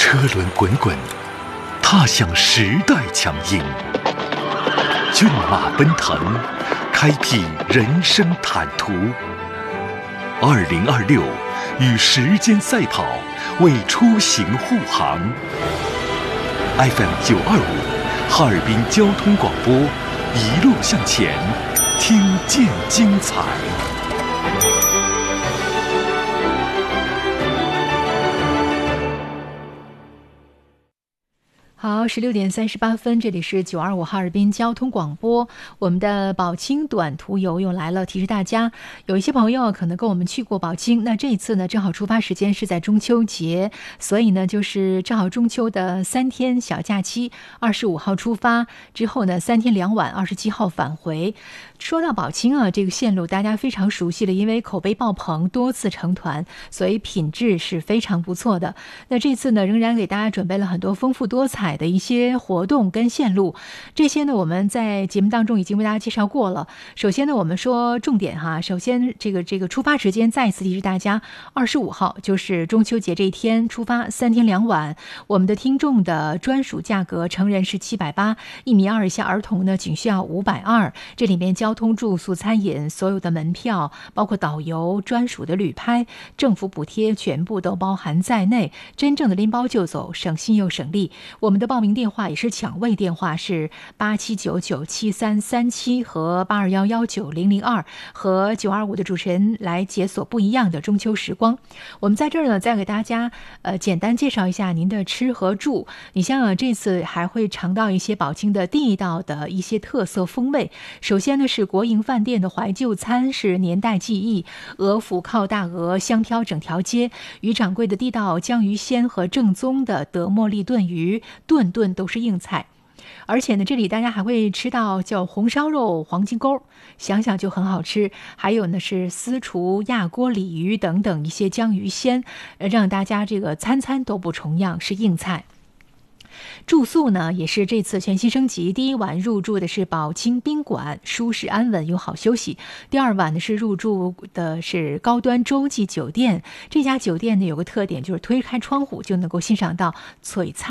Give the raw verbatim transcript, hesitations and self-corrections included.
车轮滚滚，踏向时代强音。骏马奔腾，开辟人生坦途。二零二六，与时间赛跑，为出行护航。F M 九二五，哈尔滨交通广播，一路向前，听见精彩。 好，十六点三十八分，这里是九二五哈尔滨交通广播。我们的宝清短途游又来了，提示大家，有一些朋友可能跟我们去过宝清，那这一次呢，正好出发时间是在中秋节，所以呢，就是正好中秋的三天小假期，二十五号出发之后呢，三天两晚，二十七号返回。说到宝清啊，这个线路大家非常熟悉了，因为口碑爆棚，多次成团，所以品质是非常不错的。那这次呢，仍然给大家准备了很多丰富多彩的一些活动跟线路，这些呢我们在节目当中已经为大家介绍过了。首先呢，我们说重点哈，首先这个这个出发时间再次提示大家，二十五号就是中秋节这一天出发，三天两晚。我们的听众的专属价格，成人是七百八，一米二以下儿童呢仅需要五百二。这里面交通、住宿、餐饮所有的门票，包括导游、专属的旅拍、政府补贴，全部都包含在内。真正的拎包就走，省心又省力。我们的报名电话也是抢位电话，是八七九九七三三七和八二幺幺九零零二，和九二五的主持人来解锁不一样的中秋时光。我们在这儿呢，再给大家呃简单介绍一下您的吃和住。你像啊，这次还会尝到一些宝清的地道的一些特色风味。首先呢，是国营饭店的怀旧餐，是年代记忆，鹅府靠大鹅，香飘整条街。于掌柜的地道江鱼鲜和正宗的德茉莉炖鱼，顿顿都是硬菜。而且呢，这里大家还会吃到叫红烧肉、黄金钩，想想就很好吃。还有呢是私厨压锅鲤鱼等等一些江鱼鲜，让大家这个餐餐都不重样，是硬菜。住宿呢也是这次全新升级，第一晚入住的是宝清宾馆，舒适安稳又好休息。第二晚呢是入住的是高端洲际酒店，这家酒店呢有个特点，就是推开窗户就能够欣赏到璀璨